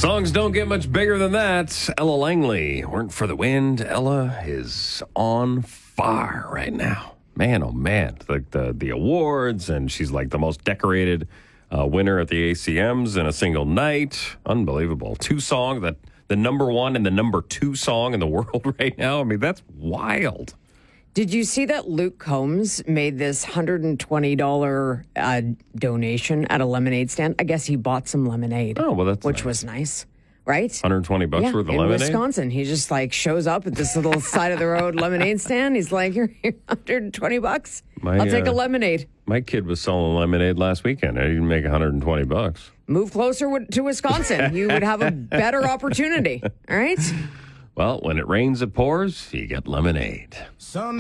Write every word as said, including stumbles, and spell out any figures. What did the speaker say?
Songs don't get much bigger than that. Ella Langley, Weren't for the Wind. Ella is on fire right now. Man, oh man. Like the, the awards, and she's like the most decorated uh, winner at the A C Ms in a single night. Unbelievable. Two songs, that the number one and the number two song in the world right now. I mean, that's wild. Did you see that Luke Combs made this one hundred twenty dollars uh, donation at a lemonade stand? I guess he bought some lemonade. Oh, well, that's Which nice. was nice, right? one hundred twenty bucks yeah, worth of in lemonade? Wisconsin. He just like shows up at this little side of the road lemonade stand. He's like, here, here, one hundred twenty bucks. My, I'll take uh, a lemonade. My kid was selling lemonade last weekend. I didn't make one hundred twenty bucks. Move closer wi- to Wisconsin. You would have a better opportunity. All right? Well, when it rains, it pours. You get lemonade. Sun